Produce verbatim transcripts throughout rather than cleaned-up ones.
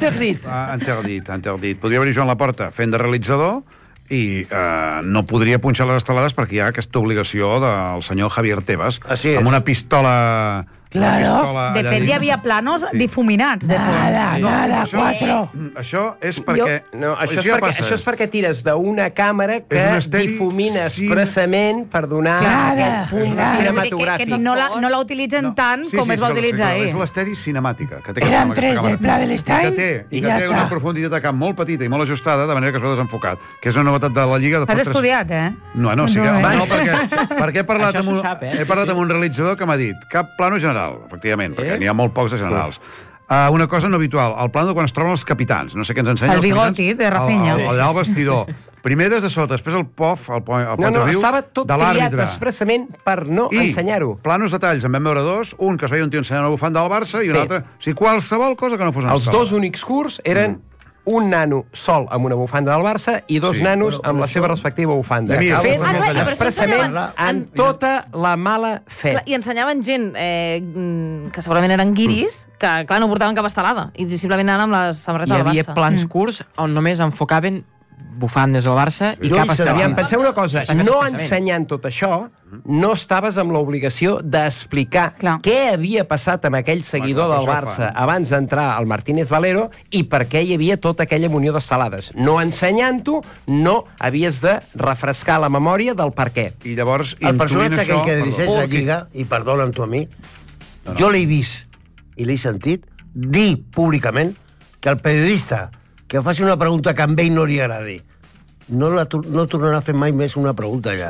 interdit. Ah, interdit, interdit. Podria venir Joan Laporta fent de realitzador i eh, no podria punxar les estelades perquè hi ha aquesta obligació del senyor Javier Tebas amb una pistola... Claro. De fet, hi havia planos sí. difuminats. De nada, no, nada, això, cuatro. Això és perquè... Jo... No, això, és perquè això és perquè tires d'una càmera que difumina expressament per donar Clara, aquest punt cinematogràfic. Que, que no, la, no la utilitzen no. tant sí, com sí, es va sí, utilitzar sí, ahir. És l'estedi cinemàtica. Que té Eren tres del pla de l'estany i que té, i que ja té està. una profunditat de camp molt petita i molt ajustada, de manera que es veu desenfocat. Que és una novetat de la Lliga. De Has estudiat, eh? No, no, sí que... No, no, perquè, perquè he parlat, amb un, sap, eh? he parlat amb un realitzador que m'ha dit cap plano general, efectivament, perquè n'hi ha molt pocs de generals. Uh, una cosa no habitual, el plano de quan es troben els capitans. No sé què ens ensenya. El bigoti de Rafinha. Allà al vestidor. Primer des de sota, després el P O F, el, el no, no, Riu, estava tot de triat l'àrbitre. expressament per no I ensenyar-ho. Planos detalls, en vam veure dos, un que es veia un tio ensenyant una bufanda del Barça i un Sí. altre... O sigui, qualsevol cosa que no fos una Els escola. dos únics curts eren un nano sol amb una bufanda del Barça i dos Sí, nanos però- amb la seva respectiva bufanda. I a mi, Fet ah, clar, expressament en tota la mala fe. Clar, I ensenyaven gent eh, mm, que segurament eren guiris, que clar, no portaven cap estelada i simplement anaven amb la samarreta Hi del havia Barça. plans curts on només enfocaven bufandes del Barça i Jo cap Aviam, estelada. penseu una cosa, Està fet no expressament. ensenyant tot això, no estaves amb l'obligació d'explicar què havia passat amb aquell seguidor clar, del això Barça fa. abans d'entrar al Martínez Valero i per què hi havia tota aquella munió d'estelades. No ensenyant-ho, no havies de refrescar la memòria del per què. I llavors, el personatge això, aquell que dirigeix perdó, la Lliga, i perdona'm tu a mi, no, no. jo l'he vist i l'he sentit dir públicament que el periodista que faci una pregunta que a ell no li agradi no, la, no tornarà a fer mai més una pregunta allà.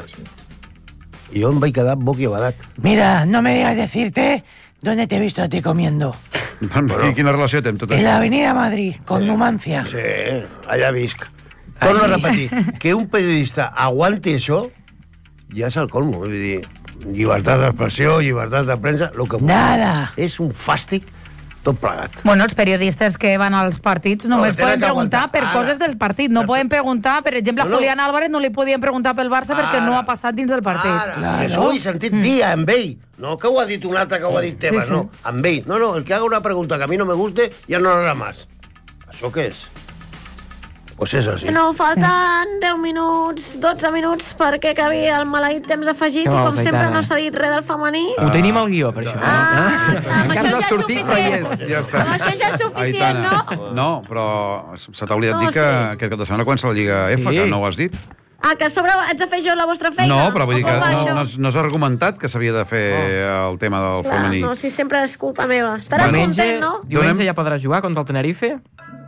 I jo em vaig quedar boquiabadat. Mira, no me digas decirte dónde te he visto a ti comiendo. Bueno, I quina relació té amb tot En això? la avenida Madrid, con Numancia. Sí, allà visc. Torno a repetir, que un periodista aguanti això ja és el colmo. Vull dir, llibertat d'expressió, llibertat de premsa, el que Nada. és un fàstic tot plegat. Bueno, els periodistes que van als partits només No, tenen poden que preguntar aguantar. per Ara. coses del partit. No poden preguntar, per exemple, a No, no. Julián Álvarez no li podien preguntar pel Barça perquè Ara. no ha passat dins del partit. Ara, claro. Això ho he sentit dir amb ell. No que ho ha dit un altre que ho ha dit Tebas, Sí, sí. no. Amb ell. No, no, el que haga una pregunta que a mi no me guste ja no haurà más. Això què és? Pues és així. No, falten deu minuts, dotze minuts perquè acabi el maleït temps afegit Què i vols, com sempre Aitana? no s'ha dit res del femení. Ho tenim al guió, per això. Ah, amb això Encara no ha ja és sortit, però hi suficient. és. Ja està. Amb això ja és suficient, no? No, però se t'ha oblidat No, dir que sí. aquest cap de setmana comença la Lliga F, Sí. que no ho has dit. Ah, que a sobre haig de fer jo la vostra feina? No, però vull dir O que com va no, això? no, has- no s'ha argumentat que s'havia de fer el tema del Clar, femení. no, si sempre és culpa meva. Estaràs Diumenge, content, no? diumenge ja podràs jugar contra el Tenerife?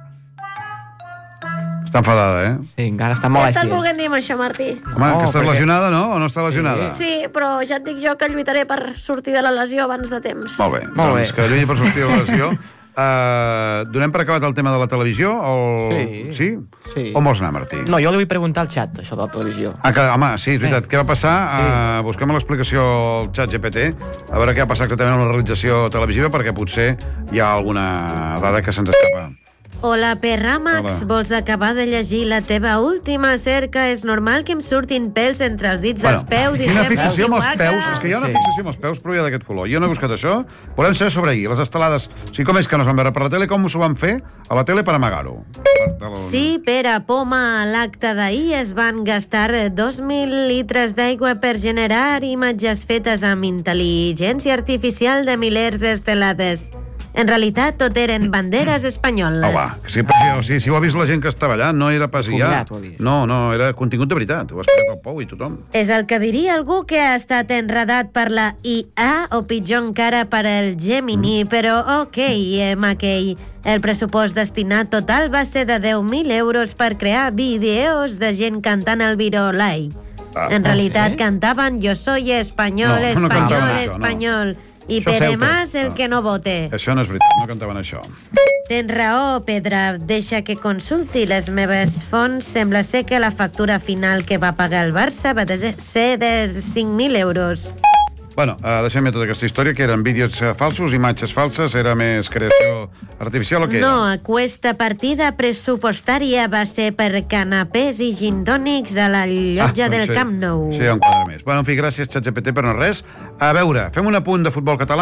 Està enfadada, eh? Sí, encara està Què molt estàs esties. volent dir amb això, Martí? Home, No, que estàs perquè- lesionada, no? O no està lesionada? Sí, però ja et dic jo que lluitaré per sortir de la lesió abans de temps. Molt bé, Molt doncs bé. que lluny per sortir de la lesió. Uh, donem per acabat el tema de la televisió? O... Sí. Sí? Sí. On vols anar, Martí? No, jo li vull preguntar al xat, això de la televisió. Ah, que, home, sí, és veritat. Què va passar? Uh, busquem l'explicació al xat G P T, a veure què ha passat exactament amb la realització televisiva, perquè potser hi ha alguna dada que se'ns escapa. Hola, Perràmax. Hola. Vols acabar de llegir la teva última cerca? És normal que em surtin pèls entre els dits dels peus i quina sembla fixació amb els xihuahua. peus. És que hi ha una Sí. fixació amb els peus, però ja d'aquest color. Jo no he buscat això. Volem saber sobre ahir, les estelades. O sigui, com és que no es van veure per la tele, com s'ho van fer a la tele per amagar-ho? Per- Sí, Pere Poma, a l'acte d'ahir es van gastar dos mil litres d'aigua per generar imatges fetes amb intel·ligència artificial de milers d'estelades. En realitat, tot eren banderes espanyoles. Oh, va, sí, però, sí, si ho ha vist la gent que estava allà, no era pas ja. Fumigat, ho ha vist. No, no, era contingut de veritat. Ho ha explicat el Pou i tothom. És el que diria algú que ha estat enredat per la I A o pitjor encara per el Gemini, Mm. però ok, eh, McKay. El pressupost destinat total va ser de deu mil euros per crear vídeos de gent cantant el virolai. Ah, en realitat sí? cantaven Yo soy español, No, no español, cantaven això, no. español. I Això Pere Ceuta. Mas, el No. que no vote. Això no és veritat, no cantaven això. Tens raó, Pedra. Deixa que consulti les meves fonts. Sembla ser que la factura final que va pagar el Barça va de ser de cinc mil euros. Bueno, uh, deixem ja tota aquesta història, que eren vídeos eh, falsos, imatges falses, era més creació artificial o què No, era? aquesta partida pressupostària va ser per canapés i gintònics a la llotja doncs del sí. Camp Nou. Sí, un quadre més. Bueno, en fi, gràcies, ChatGPT, per no res. A veure, fem un apunt de futbol català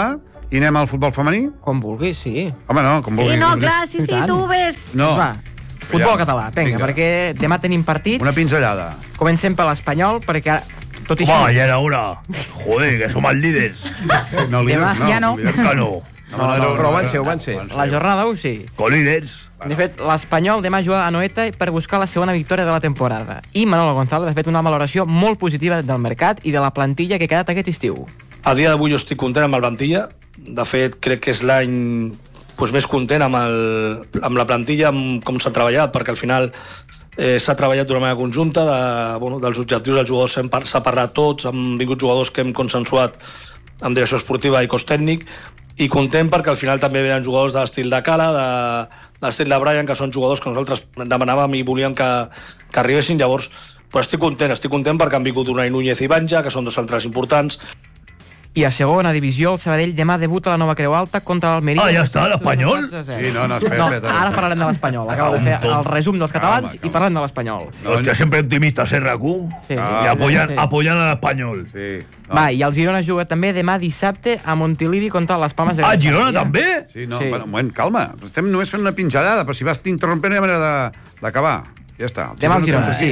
I anem al futbol femení? Com vulguis, sí. Home, no, com Sí, vulguis. no, clar, sí, sí, tu ves. No. Va, futbol Ja. català, vinga, Vinga. perquè demà tenim partits. Una pinzellada. Comencem per l'Espanyol, perquè ara, tot i Home, així... ya era hora. Joder, que somos líderes. Sí, no, líders, Demà, no. ja no. líders Que no. No, no, no, Però ho van ser, ho van ser. La jornada u, sí. Colíders. De fet, l'Espanyol demà juga a Anoeta per buscar la segona victòria de la temporada. I Manolo González ha fet una valoració molt positiva del mercat i de la plantilla que ha quedat aquest estiu. A dia d'avui jo estic content amb la plantilla. De fet, crec que és l'any doncs, més content amb, el, amb la plantilla, amb com s'ha treballat, perquè al final eh, s'ha treballat d'una manera conjunta, de, bueno, dels objectius dels jugadors s'ha par parlat tots, han vingut jugadors que hem consensuat amb direcció esportiva i cos tècnic, i content perquè al final també venen jugadors de l'estil de Cala, de, de l'estil de Brian, que són jugadors que nosaltres demanàvem i volíem que, que arribessin. Llavors, però estic content, estic content perquè han vingut Unai Núñez i Banja, que són dos centrals importants. I a segona divisió, el Sabadell demà debuta a la nova Creu Alta contra l'Almeria. Ah, ja està, l'Espanyol? Sí, no, no, espera, No, espera. ara parlarem de l'Espanyol. Acabo de fer el resum dels catalans Calma, calma. i parlem de l'Espanyol. Hostia, siempre optimista, Serracú. Sí. Y apoyan, Sí. apoyan al español. Sí. No. Va, i el Girona juga també demà dissabte a Montilivi contra les Palmes de Ah, Gran Girona Canària. també? Sí, no, Sí. bueno, un moment, calma. Estem només fent una pinzellada, però si vas interrompent no hi ha manera de- d'acabar. Ja està. Demà el Girona, sí.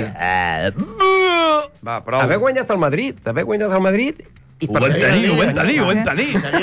Va, prou. Haver guanyat el Madrid, haver guanyat el Madrid... I Ho vam tenir, ho vam tenir, ho vam Sí.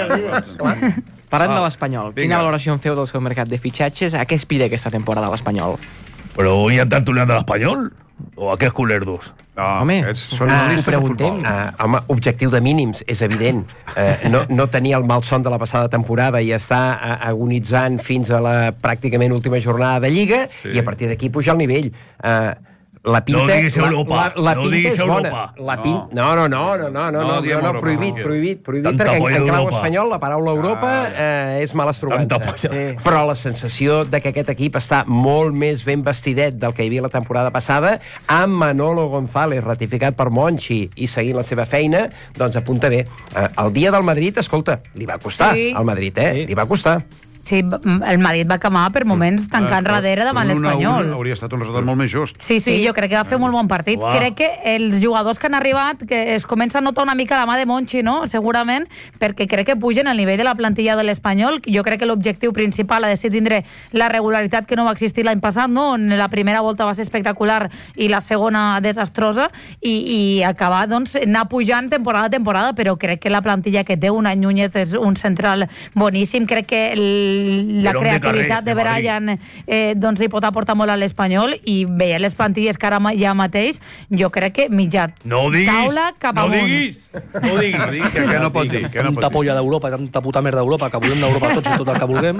tenir. Parlem Ah, de l'Espanyol. vinga. Quina valoració en feu del seu mercat de fitxatges? A què aspira aquesta temporada l'Espanyol? Però hoy han tertuliat de l'Espanyol? O aquests culerdos? No, Home, aquests són Ah, analistes de preguntem. futbol. Ah, home, objectiu de mínims, és evident. Eh, no, no tenia el malson de la passada temporada i està eh, agonitzant fins a la pràcticament última jornada de Lliga, Sí. i a partir d'aquí puja el nivell. Eh, la pinta, No diguis la- Europa, la, la no pinta diguis és bona. Europa. La pin... no. No, no, no, no, no, no, No no, diem no, no, Europa, prohibit, no. prohibit, prohibit, Tanta perquè en, polla en clau d'Europa. espanyol la paraula Europa Ah, eh, és males trobances. Tanta polla. Sí. Però la sensació de que aquest equip està molt més ben vestidet del que hi havia la temporada passada, amb Manolo González ratificat per Monchi i seguint la seva feina, doncs apunta bé. Eh, el dia del Madrid, escolta, li va costar Sí. al Madrid, eh? Sí. Li va costar. Sí, el Madrid va acabar per moments tancant Ah, darrere davant un u a un l'Espanyol. Hauria estat un resultat molt més just. Sí, sí, jo crec que va fer un molt bon partit. Uau. Crec que els jugadors que han arribat, que es comença a notar una mica la mà de Monchi, no? Segurament, perquè crec que pugen al nivell de la plantilla de l'Espanyol. Jo crec que l'objectiu principal ha de ser tindre la regularitat que no va existir l'any passat, no? On la primera volta va ser espectacular i la segona desastrosa, i, i acabar, doncs, anar pujant temporada a temporada, però crec que la plantilla que té Unai Núñez és un central boníssim. Crec que el, la Però de creativitat carrer, de de Madrid. Brian eh, doncs li pot aportar molt a l'Espanyol, i veient les plantilles que ara ma- ja mateix, jo crec que mitjà No diguis, taula cap no amunt. diguis, no diguis. No digui que, que no pot dir. Que no Tanta pot dir. polla d'Europa, tanta puta merda d'Europa, que volem d'Europa tots i tot el que vulguem.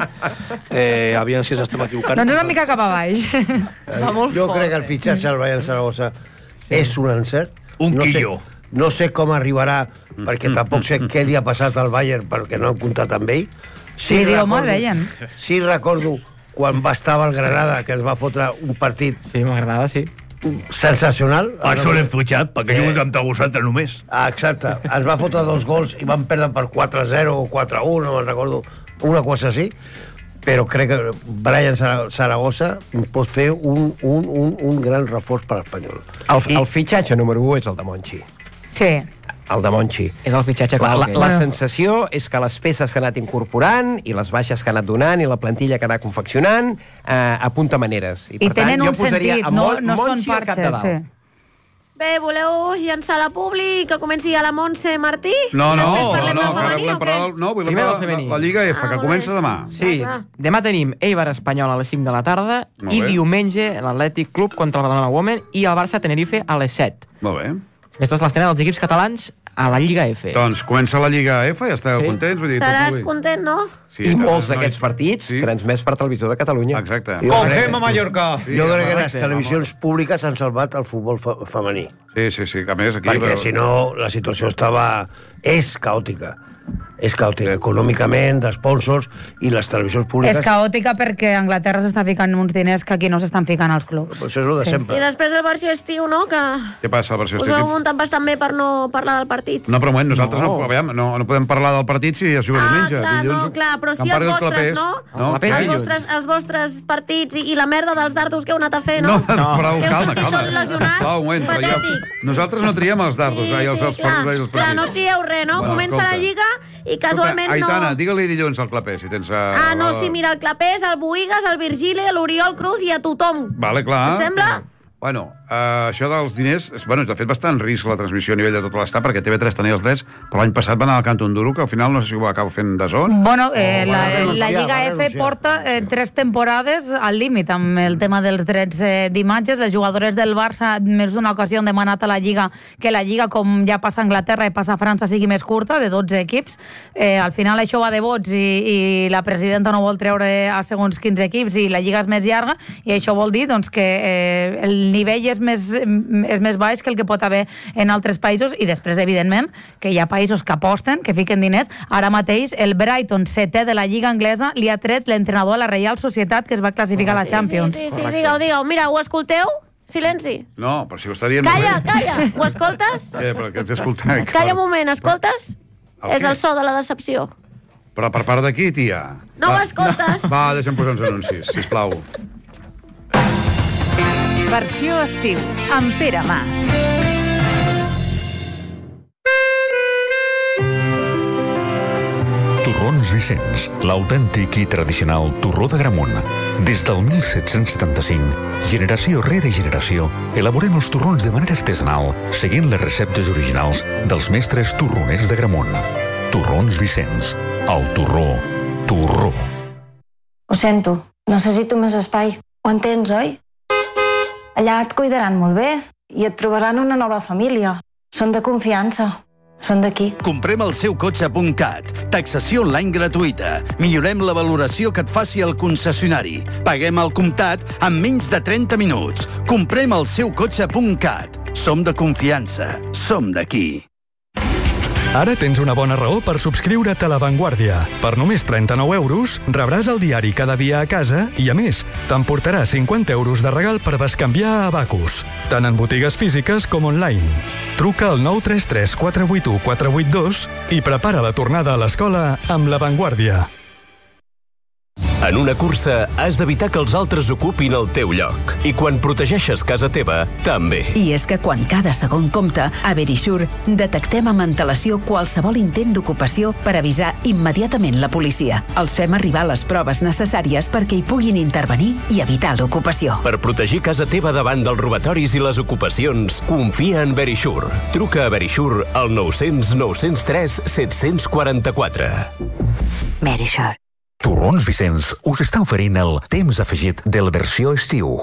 Eh, aviam si ens estem equivocant. Doncs una mica cap a baix. Va molt Jo fort. crec que el fitxatge al Bayern Zaragoza és un encert. Un no quillo. Sé, no sé com arribarà, perquè tampoc sé què li ha passat al Bayern, perquè no han comptat amb ell. Sí, home, deien. Sí recordo quan va estar al Granada, que es va fotre un partit Sí, m'agrada, sí. sensacional. Per això l'hem fitxat, perquè Sí. jugui contra vosaltres només. Ah, exacte. Es va fotre dos gols i van perdre per quatre a zero o quatre a u, no me'n recordo, una cosa així. Però crec que Brian Zara- Zaragoza pot fer un, un, un, un gran reforç per l'Espanyol. El, el fitxatge número u és el de Monchi. Sí. El de Monchi. És el fitxatge La, clau. la, aquell. la sensació és que les peces que ha anat incorporant i les baixes que ha anat donant i la plantilla que ha anat confeccionant eh, apunta maneres. I tenen jo un posaria sentit, a no, Mon- no són Monchi al cap de parxes. dalt. Sí. Bé, voleu llançar la publi que comenci a la Montse Martí? No, no, Després no, parlem no, del que ara femení volem o parlar què? del... No, volem Primer del parlar de femení. la Lliga F, Ah, que molt comença bé. demà. Sí, clar. demà tenim Eibar Espanyol a les cinc de la tarda Molt i bé. diumenge l'Atlètic Club contra el Badalona Women i el Barça Tenerife a les set. Molt bé. Aquesta és l'estrena dels equips catalans a la Lliga F. Doncs comença la Lliga F, ja esteu Sí. contents? Vull dir, tots Estaràs avui- content, no? Sí, I no, molts no, d'aquests no, partits sí. transmès per Televisió de Catalunya. Exacte. Jo crec, Mallorca! Sí, jo crec que home. les televisions públiques han salvat el futbol fe femení. Sí, sí, sí, que a més aquí... Perquè si no, la situació estava... és caòtica. És caòtica econòmicament, d'esponsors, i les televisions públiques... És caòtica perquè Anglaterra s'està ficant uns diners que aquí no s'estan ficant els clubs. Pues això és el de Sí. sempre. I després el versió estiu, no? Que Què passa, la versió us ho estiu? heu muntat bastant bé per no parlar del partit. No, però un moment, nosaltres no, No. aviam, no, no podem parlar del partit si es juga Ah, diumenge. clar, Dilluns, no, clar, però que sí en els parli el vostres, clapés. no? No, El clapés Els dilluns. vostres, els vostres partits i, i la merda dels dardos que heu anat a fer, No, no? no, prou, Que heu calma, sortit calma. tots lesionats? Sisplau, un moment, però ja... Patètic. Nosaltres no triem els dardos, Sí, ai, els, sí, els, clar, els, els clar, no partits. trieu res, no? Bueno, Comença escolta. la Lliga I casualment no... Aitana, digue-li dilluns al Clapés, si tens... Uh, Ah, no, sí, mira, el Clapés, el Boigas, el Virgili, l'Oriol Cruz i a tothom. Vale, clar. Et sembla? Bueno, uh, això dels diners... Bueno, de fet, bastant risc la transmissió a nivell de tot l'estat, perquè T V tres tenia els drets, però l'any passat van anar al Canto Enduro, que al final no sé si ho acaba fent de zon. Bueno, eh, Oh, la, va renunciar, la Lliga va F renunciar. porta eh, tres temporades al límit amb el tema dels drets eh, d'imatges. Les jugadores del Barça més d'una ocasió han demanat a la Lliga que la Lliga, com ja passa a Anglaterra i passa a França, sigui més curta, de dotze equips. Eh, al final això va de vots i, i la presidenta no vol treure a segons quins equips i la Lliga és més llarga, i això vol dir doncs, que eh, el nivell és més és més baix que el que pot haver en altres països, i després, evidentment, que hi ha països que aposten, que fiquen diners. Ara mateix, el Brighton, setè de la Lliga anglesa, li ha tret l'entrenador a la Reial Societat, que es va classificar a la Champions. Sí, sí, sí, digue-ho, digue-ho. Mira, ho escolteu? Silenci. No, però si ho està dient... Calla, calla. Ho escoltes? Eh, però que ets escoltant. Calla un moment, escoltes? El És què? el so de la decepció. Però per part d'aquí, tia. No Va, ho escoltes? Va, deixa'm posar uns anuncis, sisplau. Versió estiu, amb Pere Mas. Torrons Vicenç, l'autèntic i tradicional torró de Gramunt. Des del mil set-cents setanta-cinc, generació rere generació, elaborem els torrons de manera artesanal, seguint les receptes originals dels mestres torroners de Gramunt. Torrons Vicenç, el torró, torró. Ho sento, necessito més espai. Ho entens, oi? Allà et cuidaran molt bé i et trobaran una nova família. Són de confiança. Són d'aquí. Comprem el seu cotxe punt cat. Taxació online gratuïta. Millorem la valoració que et faci el concessionari. Paguem el comptat en menys de trenta minuts. Comprem el seu cotxe punt cat. Som de confiança. Som d'aquí. Ara tens una bona raó per subscriure't a La Vanguardia. Per només trenta-nou euros rebràs el diari cada dia a casa i, a més, t'emportarà cinquanta euros de regal per bescanviar a Abacus, tant en botigues físiques com online. Truca al nou tres tres quatre vuit u quatre vuit dos i prepara la tornada a l'escola amb La Vanguardia. En una cursa has d'evitar que els altres ocupin el teu lloc. I quan protegeixes casa teva, també. I és que quan cada segon compta, a Verisure detectem amb antelació qualsevol intent d'ocupació per avisar immediatament la policia. Els fem arribar les proves necessàries perquè hi puguin intervenir i evitar l'ocupació. Per protegir casa teva davant dels robatoris i les ocupacions, confia en Verisure. Truca a Verisure al nou cents nou cents tres set cents quaranta-quatre. Verisure. Torrons Vicenç us està oferint el temps afegit de la versió estiu.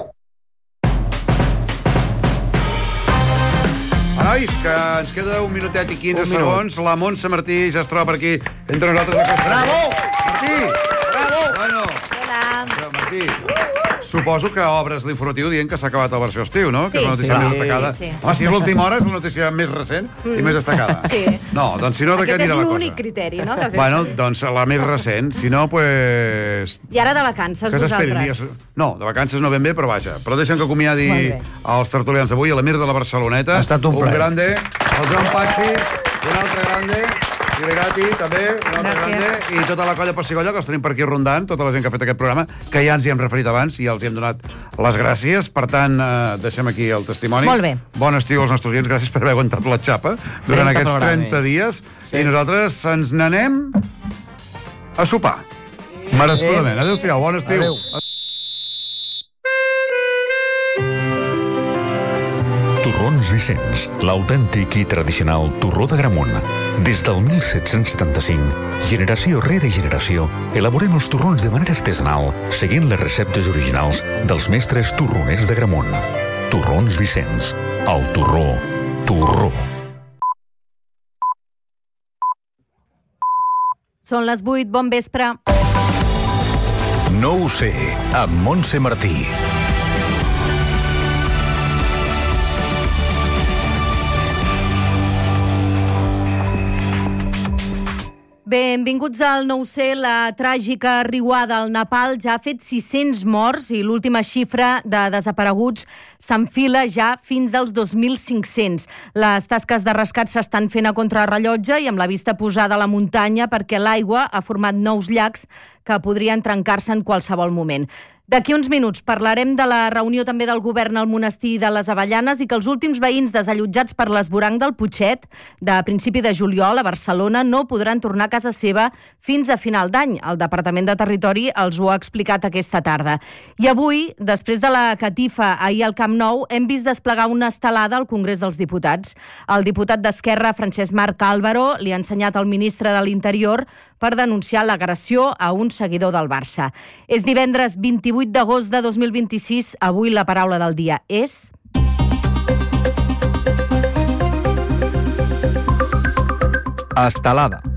Nois, que ens queda un minutet i quinze segons. La Montse Martí ja es troba per aquí entre nosaltres. A Bravo! Martí! Bravo! Bueno, Hola. Martí, suposo que obres l'informatiu dient que s'ha acabat la versió estiu, no? Sí. Que és la notícia Sí, més destacada. sí, sí. Home, si és l'última hora, és la notícia més recent i més destacada. Sí. No, doncs si no, de què Aquest és anirà la l'únic cosa? criteri, no? que fem Bueno, servir. doncs la més recent. Si no, pues... I ara de vacances, Que s'esperin. vosaltres. No, de vacances no ben bé, però vaja. Però deixen que acomiadi Molt bé. els tertulians d'avui, a l'Emir de la Barceloneta. Ha estat un un plaer. grande, el Joan Pachi, un altre grande, i Gregati, també, un altre Gràcies. grande, i tota la colla Pessigollo, que els tenim per aquí rondant, tota la gent que ha fet aquest programa, que ja ens hi hem referit abans i els hi hem donat les gràcies. Per tant, eh, deixem aquí el testimoni. Molt bé. Bon estiu als nostres oients, gràcies per haver aguantat la xapa durant trenta aquests programes. trenta dies. I nosaltres ens n'anem a sopar. Merescudament. Adéu-siau, bon estiu. Adéu. Torrons Vicenç, l'autèntic i tradicional torró de Gramunt. Des del mil set-cents setanta-cinc, generació rere generació, elaborem els torrons de manera artesanal, seguint les receptes originals dels mestres torroners de Gramunt. Torrons Vicenç, el torró, torró. Són les vuit, bon vespre. No ho sé, amb Montse Martí. Benvinguts al Nou C. La tràgica riuada al Nepal ja ha fet sis-cents morts i l'última xifra de desapareguts s'enfila ja fins als dos mil cinc-cents. Les tasques de rescat s'estan fent a contrarrellotge i amb la vista posada a la muntanya perquè l'aigua ha format nous llacs que podrien trencar-se en qualsevol moment. D'aquí uns minuts parlarem de la reunió també del govern al monestir de les Avellanes i que els últims veïns desallotjats per l'esvoranc del Putxet de principi de juliol a Barcelona no podran tornar a casa seva fins a final d'any. El Departament de Territori els ho ha explicat aquesta tarda. I avui, després de la catifa ahir al Camp Nou, hem vist desplegar una estelada al Congrés dels Diputats. El diputat d'Esquerra, Francesc Marc Álvaro, li ha ensenyat al ministre de l'Interior per denunciar l'agressió a un seguidor del Barça. És divendres vint-i-vuit d'agost de dos mil vint-i-sis. Avui la paraula del dia és... estelada.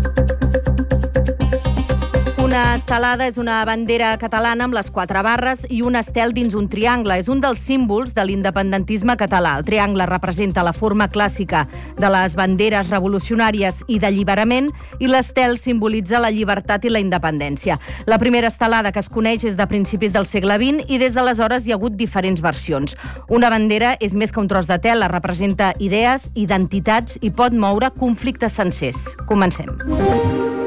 Una estelada és una bandera catalana amb les quatre barres i un estel dins un triangle. És un dels símbols de l'independentisme català. El triangle representa la forma clàssica de les banderes revolucionàries i d'alliberament i l'estel simbolitza la llibertat i la independència. La primera estelada que es coneix és de principis del segle vint i des d'aleshores hi ha hagut diferents versions. Una bandera és més que un tros de tela, representa idees, identitats i pot moure conflictes sencers. Comencem.